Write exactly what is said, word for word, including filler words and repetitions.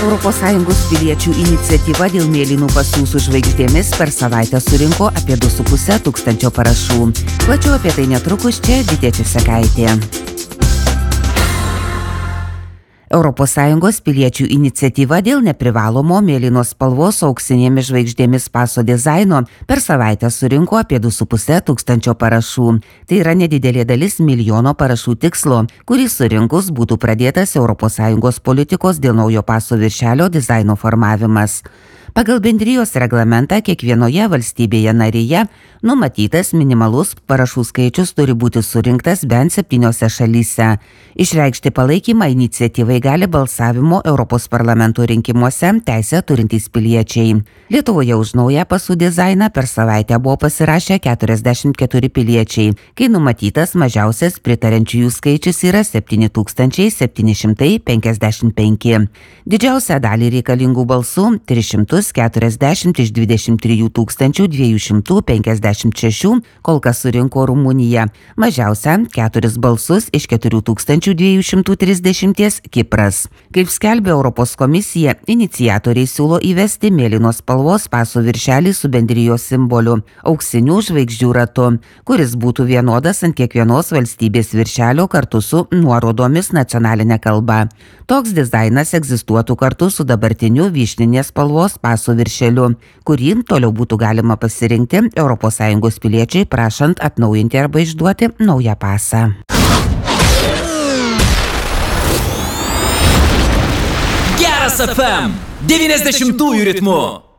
Europos Sąjungos piliečių iniciatyva dėl mėlynų pasų su žvaigždėmis per savaitę surinko apie du su puse tūkstančio parašų. Plačiau apie tai netrukus, čia Vidė Česekaitė. Europos Sąjungos piliečių iniciatyva dėl neprivalomo mėlynos spalvos su auksinėmis žvaigždėmis paso dizaino per savaitę surinko apie du su puse tūkstančio parašų. Tai yra nedidelė dalis milijono parašų tikslo, kurį surinkus būtų pradėtas Europos Sąjungos politikos dėl naujo paso viršelio dizaino formavimas. Pagal bendrijos reglamentą kiekvienoje valstybėje narėje numatytas minimalus parašų skaičius turi būti surinktas bent septyniose šalyse. Išreikšti palaikymą iniciatyvai gali balsavimo Europos parlamento rinkimuose teisę turintys piliečiai. Lietuvoje už naują pasų dizainą per savaitę buvo pasirašę keturiasdešimt keturi piliečiai, kai numatytas mažiausias pritariančiųjų skaičius yra septyni tūkstančiai septyni šimtai penkiasdešimt penki. Didžiausią dalį reikalingų balsų tris šimtus keturiasdešimt iš dvidešimt trijų tūkstančių dviejų šimtų penkiasdešimt šešių kol kas surinko Rumunija, mažiausia keturis balsus iš keturių tūkstančių dviejų šimtų trisdešimties Kipras. Kaip skelbia Europos komisija, iniciatoriai siūlo įvesti mėlynos spalvos paso viršelį su bendrijos simboliu – auksinių žvaigždžių ratu, kuris būtų vienodas ant kiekvienos valstybės viršelio kartu su nuorodomis nacionalinė kalba. Toks dizainas egzistuotų kartu su dabartiniu vyšninės spalvos paso viršeliu, kurį toliau būtų galima pasirinkti Europos Sąjungos piliečiai prašant atnaujinti arba išduoti naują pasą. Geras F M devyniasdešimtųjų ritmu.